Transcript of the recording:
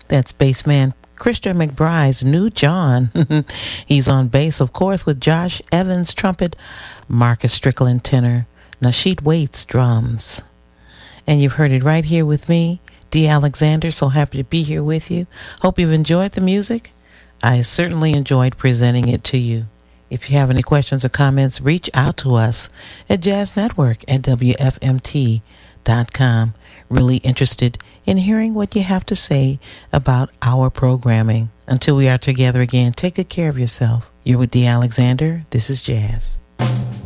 That's bassman Christian McBride's new John. He's on bass, of course, with Josh Evans trumpet, Marcus Strickland tenor, Nasheed Waits drums. And you've heard it right here with me, Dee Alexander. So happy to be here with you. Hope you've enjoyed the music. I certainly enjoyed presenting it to you. If you have any questions or comments, reach out to us at jazznetwork@wfmt.com. Really interested in hearing what you have to say about our programming. Until we are together again, take good care of yourself. You're with Dee Alexander. This is Jazz.